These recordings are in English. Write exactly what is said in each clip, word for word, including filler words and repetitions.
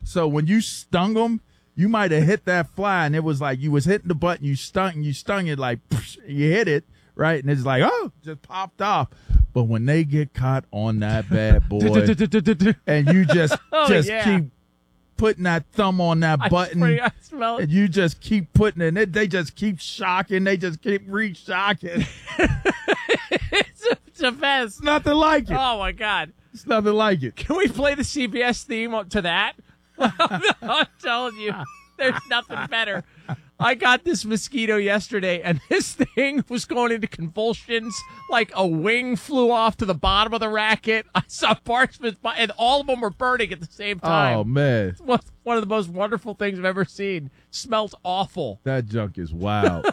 So when you stung them, you might have hit that fly, and it was like you was hitting the button, you stung, and you stung it like you hit it, right? And it's like, oh, just popped off. But when they get caught on that bad boy, and you just oh, just yeah. keep putting that thumb on that I button, spray, I smell it. and you just keep putting it, and they, they just keep shocking, they just keep re-shocking. it's, a, it's a mess. It's nothing like it. Oh, my God. It's nothing like it. Can we play the C B S theme to that? I'm telling you, there's nothing better. I got this mosquito yesterday, and this thing was going into convulsions. Like a wing flew off to the bottom of the racket. I saw parts of his body, and all of them were burning at the same time. Oh, man. It's one one of the most wonderful things I've ever seen. Smells awful. That junk is wild.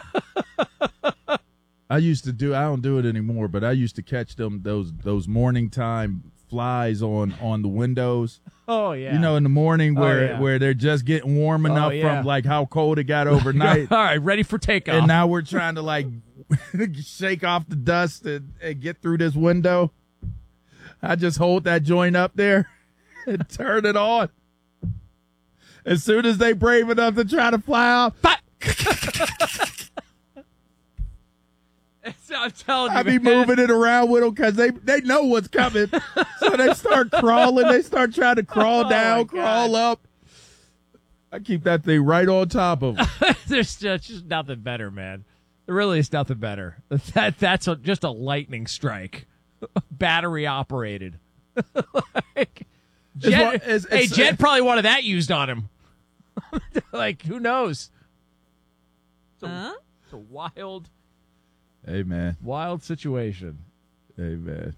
I used to do, I don't do it anymore, but I used to catch them, those those morning time flies on, on the windows. Oh, yeah. You know, in the morning where, oh, yeah. where they're just getting warm enough oh, yeah. from, like, how cold it got overnight. All right, ready for takeoff. And now we're trying to, like, shake off the dust and, and get through this window. I just hold that joint up there and turn it on. As soon as they brave enough to try to fly off, I'm telling you, I be man. moving it around with them because they, they know what's coming. So they start crawling. They start trying to crawl Oh, down, my crawl God. up. I keep that thing right on top of them. There's just, just nothing better, man. There really is nothing better. That That's a, just a lightning strike. Battery operated. like, Jet, what- it's- hey, it's- Jet probably wanted that used on him. like, who knows? It's a, Huh? it's a wild, Hey, man. wild situation. Hey, man.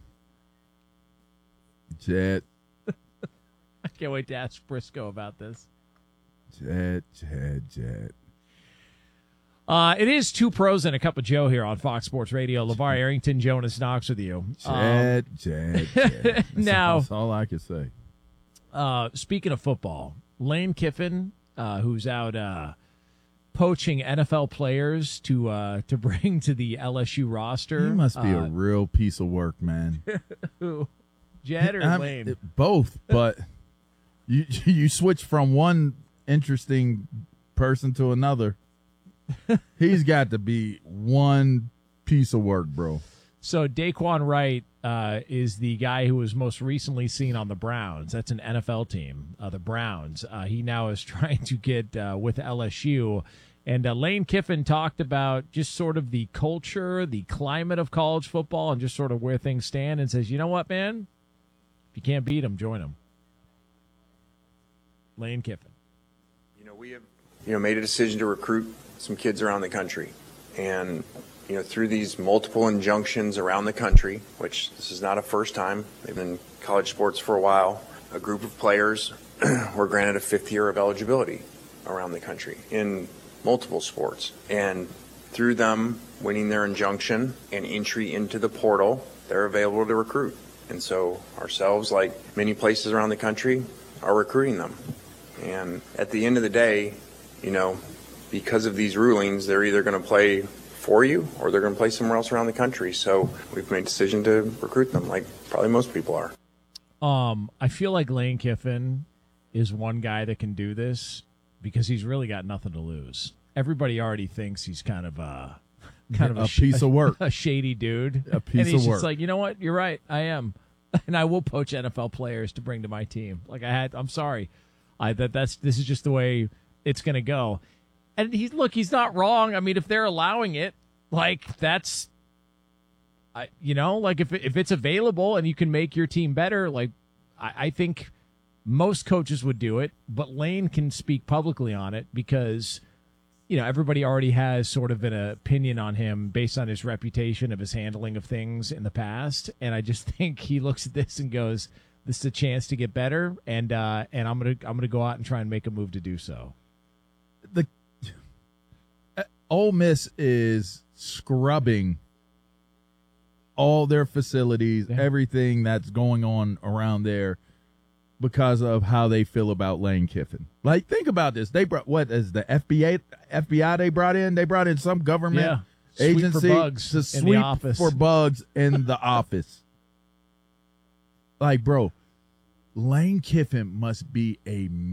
Jet, I can't wait to ask Briscoe about this. Jet, Jet, Jet. Uh, it is Two Pros and a Cup of Joe here on Fox Sports Radio. LeVar Arrington, Jonas Knox with you. Jet, Um, Jet, Jet. That's, now- that's all I can say. Uh, speaking of football, Lane Kiffin, uh, who's out uh, poaching N F L players to uh, to bring to the L S U roster. He must be uh, a real piece of work, man. who? Jed or I'm- Lane? it- both, but you you switch from one interesting person to another. He's got to be one piece of work, bro. So Daquan Wright uh, is the guy who was most recently seen on the Browns. That's an N F L team, uh, the Browns. Uh, he now is trying to get uh, with L S U. And uh, Lane Kiffin talked about just sort of the culture, the climate of college football, and just sort of where things stand, and says, you know what, man? If you can't beat them, join them. Lane Kiffin. You know, we have, you know, made a decision to recruit some kids around the country. And, you know, through these multiple injunctions around the country, which this is not a first time, they've been in college sports for a while, a group of players were granted a fifth year of eligibility around the country in multiple sports. And through them winning their injunction and entry into the portal, they're available to recruit. And so ourselves, like many places around the country, are recruiting them. And at the end of the day, you know, because of these rulings, they're either going to play for you or they're going to play somewhere else around the country. So we've made a decision to recruit them, like probably most people are. Um, I feel like Lane Kiffin is one guy that can do this because he's really got nothing to lose. Everybody already thinks he's kind of a kind of A sh- piece of work. a shady dude. A piece and he's of work. just like, you know what? You're right. I am, and I will poach N F L players to bring to my team. Like I had. I'm sorry. I that that's this is just the way it's going to go. And he's look, he's not wrong. I mean, if they're allowing it, like that's, I you know, like if if it's available and you can make your team better, like I, I think most coaches would do it. But Lane can speak publicly on it because, you know, everybody already has sort of an opinion on him based on his reputation of his handling of things in the past. And I just think he looks at this and goes, "This is a chance to get better," and uh, and I'm gonna I'm gonna go out and try and make a move to do so. The uh, Ole Miss is scrubbing all their facilities, Yeah. everything that's going on around there because of how they feel about Lane Kiffin. Like, think about this. They brought, what is the F B I, F B I they brought in? They brought in some government Yeah. Sweep for agency bugs to in the sweep office. for bugs in the office. Like, bro, Lane Kiffin must be a